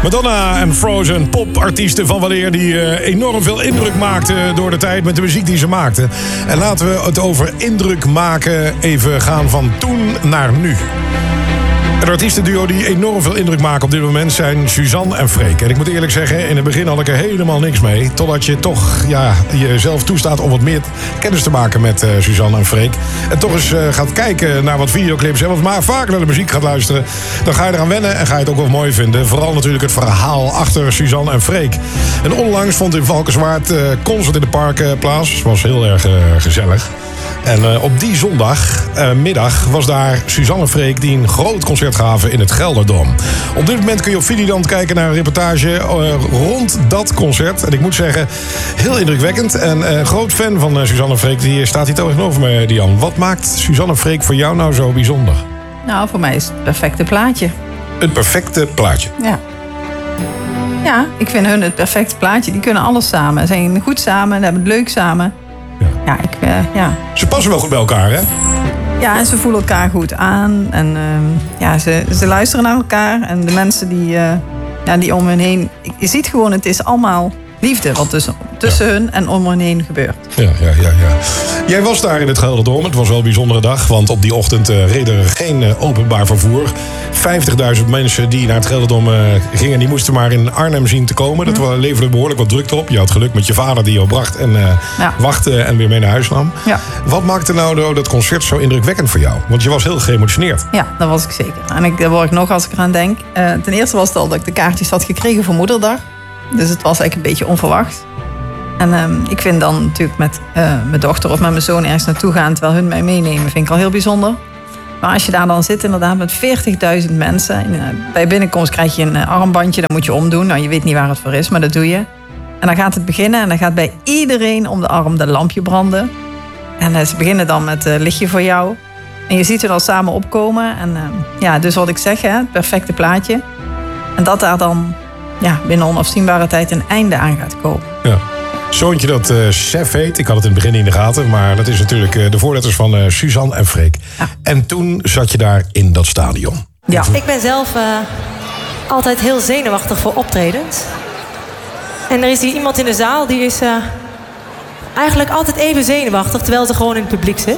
Madonna en Frozen, popartiesten van weleer die enorm veel indruk maakten door de tijd met de muziek die ze maakten. En laten we het over indruk maken even gaan van toen naar nu. Het artiestenduo die enorm veel indruk maken op dit moment zijn Suzanne en Freek. En ik moet eerlijk zeggen, in het begin had ik er helemaal niks mee. Totdat je toch jezelf toestaat om wat meer kennis te maken met Suzanne en Freek. En toch eens gaat kijken naar wat videoclips en wat maar vaker naar de muziek gaat luisteren. Dan ga je eraan wennen en ga je het ook wel mooi vinden. Vooral natuurlijk het verhaal achter Suzanne en Freek. En onlangs vond in Valkenswaard concert in de Park plaats. Het was heel erg gezellig. En op die zondagmiddag was daar Suzanne en Freek die een groot concert gaven in het Gelderdom. Op dit moment kun je op Videoland kijken naar een reportage rond dat concert. En ik moet zeggen, heel indrukwekkend. En groot fan van Suzanne en Freek, die staat hier tegenover me, Dian. Wat maakt Suzanne en Freek voor jou nou zo bijzonder? Nou, voor mij is het perfecte plaatje. Het perfecte plaatje? Ja. Ja, ik vind hun het perfecte plaatje. Die kunnen alles samen. Ze zijn goed samen, hebben het leuk samen. Ja. Ze passen wel goed bij elkaar, hè? Ja, en ze voelen elkaar goed aan. En ze luisteren naar elkaar. En de mensen die om hen heen... Je ziet gewoon, het is allemaal liefde wat tussen hun en om hen heen gebeurt. Ja. Jij was daar in het Gelderdom. Het was wel een bijzondere dag, want op die ochtend reed er geen openbaar vervoer. 50.000 mensen die naar het Gelderdom gingen, die moesten maar in Arnhem zien te komen. Dat leverde behoorlijk wat drukte op. Je had geluk met je vader die je bracht en wachtte en weer mee naar huis nam. Ja. Wat maakte nou dat concert zo indrukwekkend voor jou? Want je was heel geëmotioneerd. Ja, dat was ik zeker. En daar word ik nog als ik eraan denk. Ten eerste was het al dat ik de kaartjes had gekregen voor Moederdag. Dus het was eigenlijk een beetje onverwacht. En ik vind dan natuurlijk met mijn dochter of met mijn zoon ergens naartoe gaan terwijl hun mij meenemen, vind ik al heel bijzonder. Maar als je daar dan zit inderdaad met 40.000 mensen. Bij binnenkomst krijg je een armbandje, dat moet je omdoen. Nou, je weet niet waar het voor is, maar dat doe je. En dan gaat het beginnen en dan gaat bij iedereen om de arm de lampje branden. En ze beginnen dan met lichtje voor jou. En je ziet het al samen opkomen. En dus wat ik zeg, het perfecte plaatje. En dat daar dan binnen onafzienbare tijd een einde aan gaat komen. Ja. Zoontje dat Sef heet. Ik had het in het begin niet in de gaten. Maar dat is natuurlijk de voorletters van Suzanne en Freek. Ja. En toen zat je daar in dat stadion. Ja. Ik ben zelf altijd heel zenuwachtig voor optredens. En er is hier iemand in de zaal die is eigenlijk altijd even zenuwachtig terwijl ze gewoon in het publiek zit.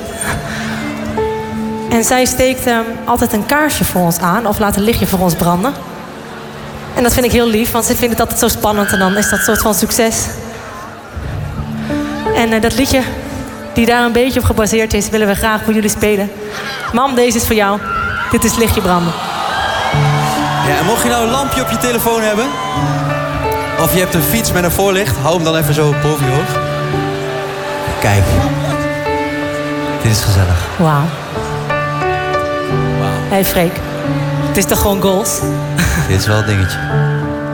En zij steekt altijd een kaarsje voor ons aan of laat een lichtje voor ons branden. En dat vind ik heel lief, want ze vinden het altijd zo spannend en dan is dat een soort van succes. En dat liedje die daar een beetje op gebaseerd is, willen we graag voor jullie spelen. Mam, deze is voor jou. Dit is Lichtje branden. Ja, en mocht je nou een lampje op je telefoon hebben, of je hebt een fiets met een voorlicht, hou hem dan even zo boven je hoofd. Kijk. Dit is gezellig. Wauw. Hey Freek, het is toch gewoon goals? Dit is wel een dingetje.